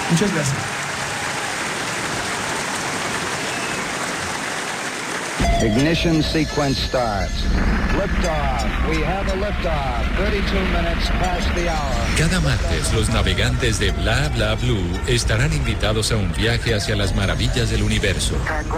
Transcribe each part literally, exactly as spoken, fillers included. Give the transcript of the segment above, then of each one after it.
Muchas gracias. Ignition sequence starts. Liftoff. We have a liftoff. thirty-two minutes past the hour. Cada martes, los navegantes de Bla Bla Blue estarán invitados a un viaje hacia las maravillas del universo.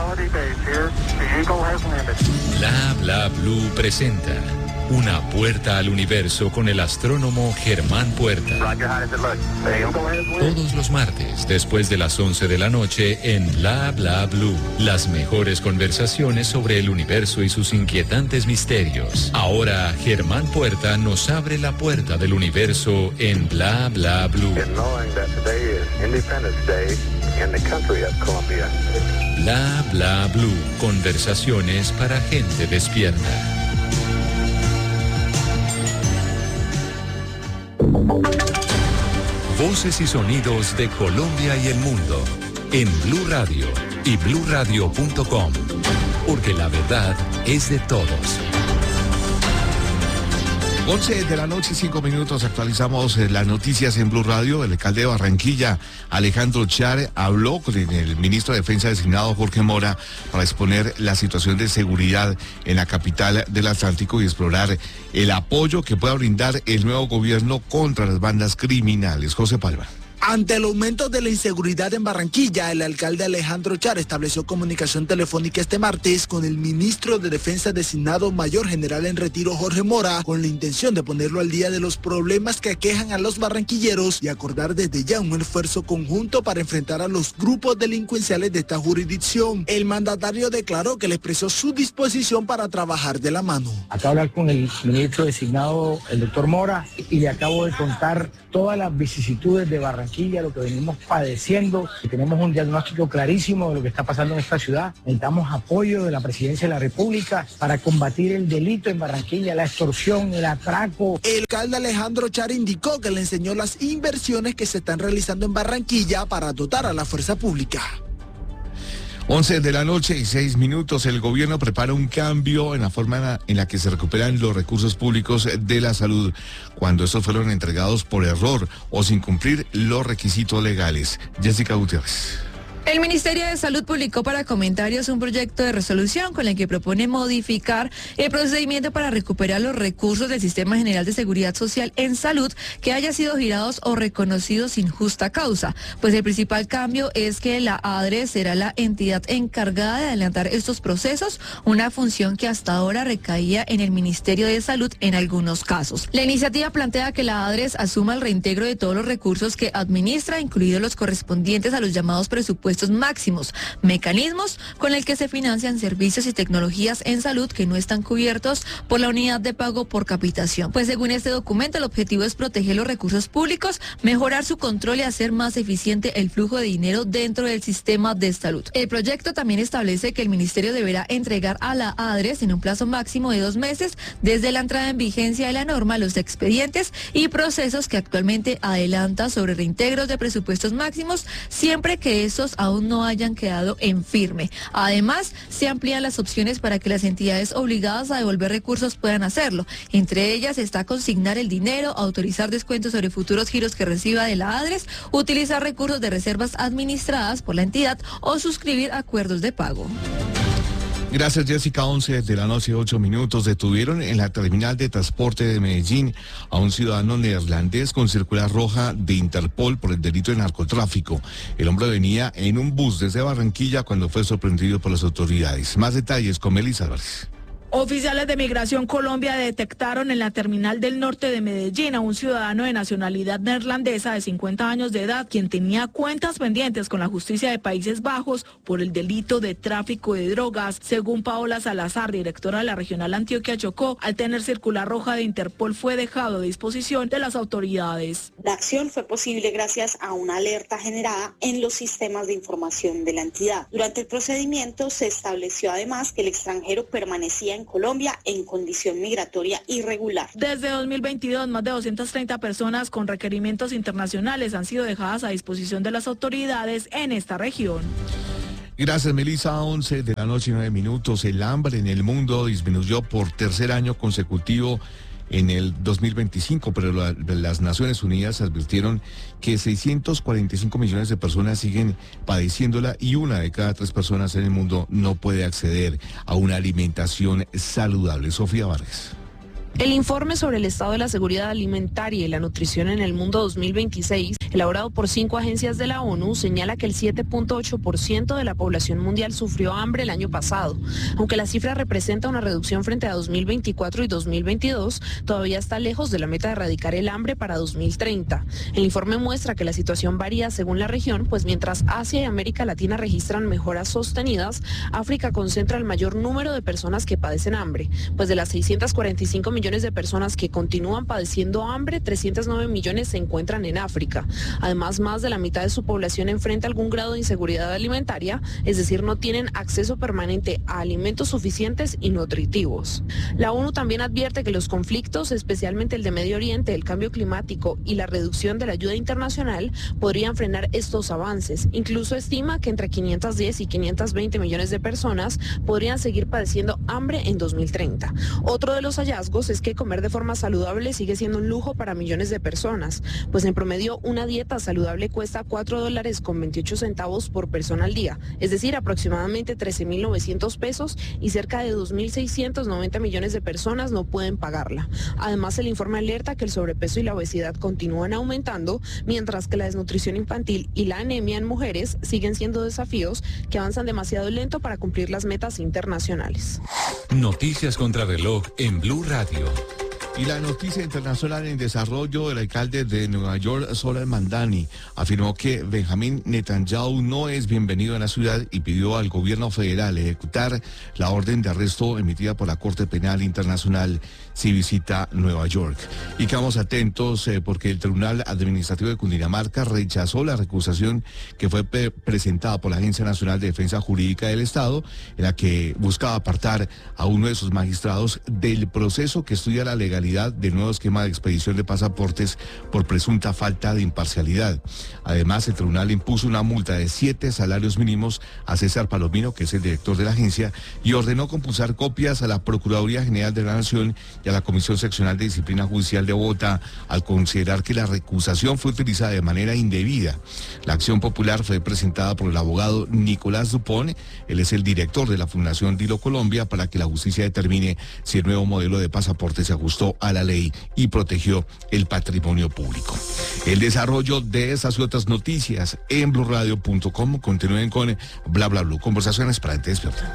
Bla Bla Blue presenta Una puerta al universo con el astrónomo Germán Puerta. Todos los martes, después de las once de la noche, en Bla Bla Blue. Las mejores conversaciones sobre el universo y sus inquietantes misterios. Ahora, Germán Puerta nos abre la puerta del universo en Bla Bla Blue. Bla Bla Blue. Conversaciones para gente despierta. Voces y sonidos de Colombia y el mundo en Blue Radio y blue radio punto com, porque la verdad es de todos. once de la noche, cinco minutos, actualizamos las noticias en Blue Radio. El alcalde de Barranquilla, Alejandro Char, habló con el ministro de Defensa designado, Jorge Mora, para exponer la situación de seguridad en la capital del Atlántico y explorar el apoyo que pueda brindar el nuevo gobierno contra las bandas criminales. José Palma. Ante el aumento de la inseguridad en Barranquilla, el alcalde Alejandro Char estableció comunicación telefónica este martes con el ministro de Defensa designado Mayor General en Retiro, Jorge Mora, con la intención de ponerlo al día de los problemas que aquejan a los barranquilleros y acordar desde ya un esfuerzo conjunto para enfrentar a los grupos delincuenciales de esta jurisdicción. El mandatario declaró que le expresó su disposición para trabajar de la mano. Acabo de hablar con el ministro designado, el doctor Mora, y le acabo de contar todas las vicisitudes de Barranquilla, lo que venimos padeciendo, y tenemos un diagnóstico clarísimo de lo que está pasando en esta ciudad. Necesitamos apoyo de la Presidencia de la República para combatir el delito en Barranquilla, la extorsión, el atraco. El alcalde Alejandro Char indicó que le enseñó las inversiones que se están realizando en Barranquilla para dotar a la fuerza pública. once de la noche y seis minutos, el gobierno prepara un cambio en la forma en la que se recuperan los recursos públicos de la salud cuando estos fueron entregados por error o sin cumplir los requisitos legales. Jessica Gutiérrez. El Ministerio de Salud publicó para comentarios un proyecto de resolución con el que propone modificar el procedimiento para recuperar los recursos del Sistema General de Seguridad Social en salud que haya sido girados o reconocidos sin justa causa. Pues el principal cambio es que la ADRE será la entidad encargada de adelantar estos procesos, una función que hasta ahora recaía en el Ministerio de Salud en algunos casos. La iniciativa plantea que la ADRE asuma el reintegro de todos los recursos que administra, incluidos los correspondientes a los llamados presupuestos máximos, mecanismos con el que se financian servicios y tecnologías en salud que no están cubiertos por la unidad de pago por capitación. Pues según este documento, el objetivo es proteger los recursos públicos, mejorar su control y hacer más eficiente el flujo de dinero dentro del sistema de salud. El proyecto también establece que el ministerio deberá entregar a la ADRES en un plazo máximo de dos meses desde la entrada en vigencia de la norma los expedientes y procesos que actualmente adelanta sobre reintegros de presupuestos máximos, siempre que estos aún no hayan quedado en firme. Además, se amplían las opciones para que las entidades obligadas a devolver recursos puedan hacerlo. Entre ellas está consignar el dinero, autorizar descuentos sobre futuros giros que reciba de la ADRES, utilizar recursos de reservas administradas por la entidad o suscribir acuerdos de pago. Gracias, Jessica. once de la noche, ocho minutos. Detuvieron en la terminal de transporte de Medellín a un ciudadano neerlandés con circular roja de Interpol por el delito de narcotráfico. El hombre venía en un bus desde Barranquilla cuando fue sorprendido por las autoridades. Más detalles con Melissa Álvarez. Oficiales de Migración Colombia detectaron en la terminal del norte de Medellín a un ciudadano de nacionalidad neerlandesa de cincuenta años de edad, quien tenía cuentas pendientes con la justicia de Países Bajos por el delito de tráfico de drogas. Según Paola Salazar, directora de la Regional Antioquia Chocó, al tener circular roja de Interpol fue dejado a disposición de las autoridades. La acción fue posible gracias a una alerta generada en los sistemas de información de la entidad. Durante el procedimiento se estableció además que el extranjero permanecía en Colombia en condición migratoria irregular. Desde dos mil veintidós, más de doscientas treinta personas con requerimientos internacionales han sido dejadas a disposición de las autoridades en esta región. Gracias, Melissa. once de la noche y nueve minutos. El hambre en el mundo disminuyó por tercer año consecutivo en el dos mil veinticinco, pero la, las Naciones Unidas advirtieron que seiscientos cuarenta y cinco millones de personas siguen padeciéndola y una de cada tres personas en el mundo no puede acceder a una alimentación saludable. Sofía Vargas. El informe sobre el estado de la seguridad alimentaria y la nutrición en el mundo dos mil veintiséis, elaborado por cinco agencias de la ONU, señala que el siete punto ocho por ciento de la población mundial sufrió hambre el año pasado. Aunque la cifra representa una reducción frente a dos mil veinticuatro y dos mil veintidós, todavía está lejos de la meta de erradicar el hambre para dos mil treinta. El informe muestra que la situación varía según la región, pues mientras Asia y América Latina registran mejoras sostenidas, África concentra el mayor número de personas que padecen hambre, pues de las seiscientos cuarenta y cinco millones de personas que continúan padeciendo hambre, trescientos nueve millones se encuentran en África. Además, más de la mitad de su población enfrenta algún grado de inseguridad alimentaria, es decir, no tienen acceso permanente a alimentos suficientes y nutritivos. La ONU también advierte que los conflictos, especialmente el de Medio Oriente, el cambio climático y la reducción de la ayuda internacional, podrían frenar estos avances. Incluso estima que entre quinientos diez y quinientos veinte millones de personas podrían seguir padeciendo hambre en dos mil treinta. Otro de los hallazgos es que comer de forma saludable sigue siendo un lujo para millones de personas, pues en promedio una dieta saludable cuesta cuatro dólares con veintiocho centavos por persona al día, es decir, aproximadamente trece mil novecientos pesos, y cerca de dos mil seiscientos noventa millones de personas no pueden pagarla. Además, el informe alerta que el sobrepeso y la obesidad continúan aumentando, mientras que la desnutrición infantil y la anemia en mujeres siguen siendo desafíos que avanzan demasiado lento para cumplir las metas internacionales. Noticias contra reloj en Blue Radio. Y la noticia internacional en desarrollo: el alcalde de Nueva York, Zohran Mamdani, afirmó que Benjamín Netanyahu no es bienvenido en la ciudad y pidió al gobierno federal ejecutar la orden de arresto emitida por la Corte Penal Internacional si visita Nueva York. Y quedamos atentos eh, porque el Tribunal Administrativo de Cundinamarca rechazó la recusación que fue pre presentada por la Agencia Nacional de Defensa Jurídica del Estado, en la que buscaba apartar a uno de sus magistrados del proceso que estudia la legalidad del nuevo esquema de expedición de pasaportes por presunta falta de imparcialidad. Además, el tribunal impuso una multa de siete salarios mínimos a César Palomino, que es el director de la agencia, y ordenó compulsar copias a la Procuraduría General de la Nación y a la Comisión Seccional de Disciplina Judicial de Bogotá, al considerar que la recusación fue utilizada de manera indebida. La acción popular fue presentada por el abogado Nicolás Dupont. Él es el director de la Fundación Dilo Colombia, para que la justicia determine si el nuevo modelo de pasaporte se ajustó a la ley y protegió el patrimonio público. El desarrollo de estas y otras noticias en blue radio punto com. Continúen con Bla Bla Blue, conversaciones para gente despierta.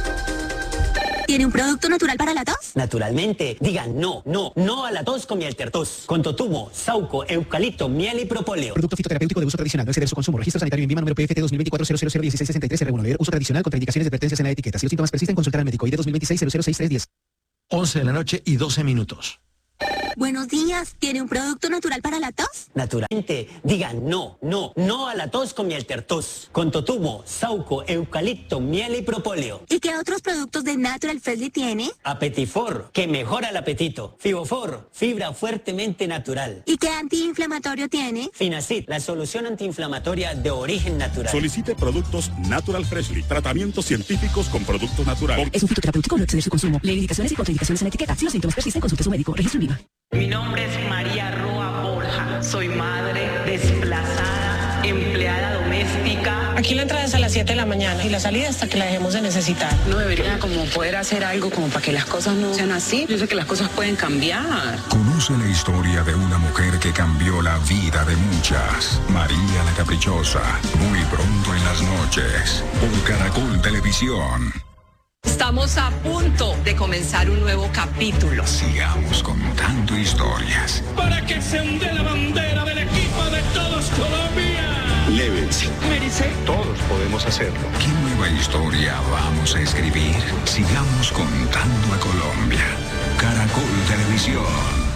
¿Tiene un producto natural para la tos? Naturalmente. Digan no, no, no a la tos con Mieltertos. Con totumo, sauco, eucalipto, miel y propóleo. Producto fitoterapéutico de uso tradicional. No exceder su consumo. Registro sanitario en Vima, número P F T dos mil veinticuatro cero cero cero dieciséis sesenta y tres. R uno. Leer uso tradicional con indicaciones de advertencias en la etiqueta. Si los síntomas persisten, consultar al médico. I D dos mil veintiséis cero cero seis tres diez. once de la noche y doce minutos. Buenos días, ¿tiene un producto natural para la tos? Naturalmente. Digan no, no, no a la tos con Mieltertos. Con totumo, sauco, eucalipto, miel y propóleo. ¿Y qué otros productos de Natural Freshly tiene? Apetifor, que mejora el apetito. Fibofor, fibra fuertemente natural. ¿Y qué antiinflamatorio tiene? Finacid, la solución antiinflamatoria de origen natural. Solicite productos Natural Freshly, tratamientos científicos con productos naturales. Es un fitoterapéutico, no exceder su consumo. Lee indicaciones y contraindicaciones en la etiqueta. Si los síntomas persisten, consulte a su médico. Registro en Vima. Mi nombre es María Roa Borja. Soy madre, desplazada, empleada doméstica. Aquí la entrada es a las siete de la mañana y la salida hasta que la dejemos de necesitar. No debería como poder hacer algo como para que las cosas no sean así. Yo sé que las cosas pueden cambiar. Conoce la historia de una mujer que cambió la vida de muchas. María la Caprichosa. Muy pronto en las noches. Por Caracol Televisión. Estamos a punto de comenzar un nuevo capítulo. Sigamos contando historias. Para que se hunde la bandera del equipo de todos Colombia. Lévense. Mérese. Todos podemos hacerlo. ¿Qué nueva historia vamos a escribir? Sigamos contando a Colombia. Caracol Televisión.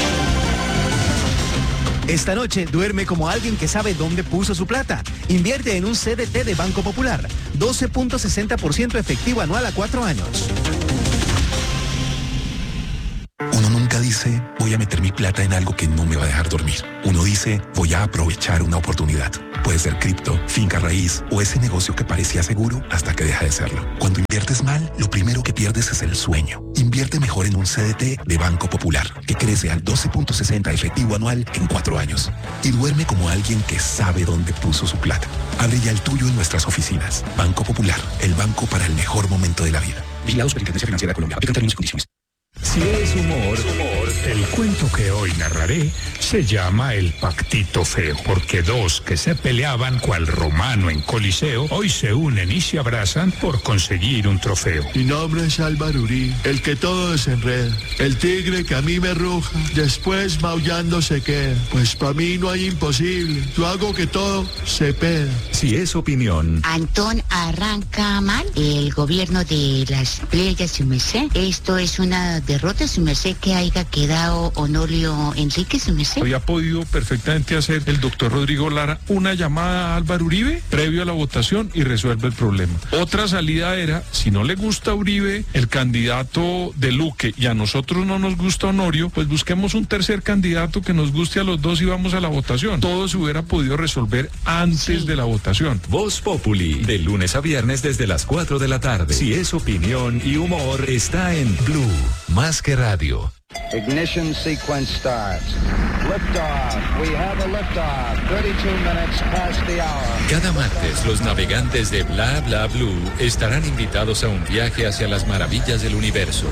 Esta noche duerme como alguien que sabe dónde puso su plata. Invierte en un C D T de Banco Popular. doce punto sesenta por ciento efectivo anual a cuatro años. Uno nunca dice, voy voy a meter mi plata en algo que no me va a dejar dormir. Uno dice, voy a aprovechar una oportunidad. Puede ser cripto, finca raíz o ese negocio que parecía seguro hasta que deja de serlo. Cuando inviertes mal, lo primero que pierdes es el sueño. Invierte mejor en un C D T de Banco Popular, que crece al doce punto sesenta efectivo anual en cuatro años. Y duerme como alguien que sabe dónde puso su plata. Abre ya el tuyo en nuestras oficinas. Banco Popular, el banco para el mejor momento de la vida. Vigilados por Superintendencia Financiera de Colombia. Aplican términos y condiciones. Si es humor, humor, el cuento que hoy narraré se llama El Pactito Feo, porque dos que se peleaban cual romano en Coliseo, hoy se unen y se abrazan por conseguir un trofeo. Mi nombre es Álvaro Uribe, el que todo desenreda, el tigre que a mí me ruja, después maullando se queda, pues para mí no hay imposible, yo hago que todo se peda. Si es opinión. Antón arranca mal el gobierno de las playas, su merced. Esto es una derrota, su merced, que haya quedado Honorio Enrique, su merced. Había podido perfectamente hacer el doctor Rodrigo Lara una llamada a Álvaro Uribe previo a la votación y resuelve el problema. Otra salida era, si no le gusta a Uribe, el candidato de Luque, y a nosotros no nos gusta Honorio, pues busquemos un tercer candidato que nos guste a los dos y vamos a la votación. Todo se hubiera podido resolver antes sí. de la votación. Voz Populi, de lunes a viernes desde las cuatro de la tarde. Si es opinión y humor, está en Blue, más que radio. Ignition sequence starts. Liftoff. We have a liftoff. thirty-two minutes past the hour. Cada martes, los navegantes de Bla Bla Blue estarán invitados a un viaje hacia las maravillas del universo.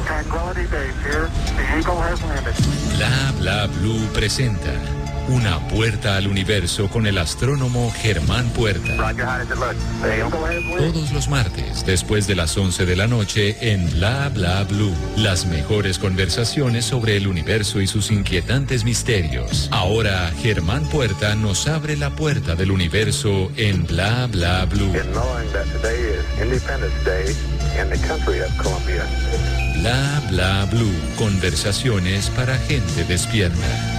Bla Bla Blue presenta Una puerta al universo con el astrónomo Germán Puerta. Todos los martes, después de las once de la noche, en Bla Bla Blue. Las mejores conversaciones sobre el universo y sus inquietantes misterios. Ahora, Germán Puerta nos abre la puerta del universo en Bla Bla Blue. Bla Bla Blue. Conversaciones para gente despierta.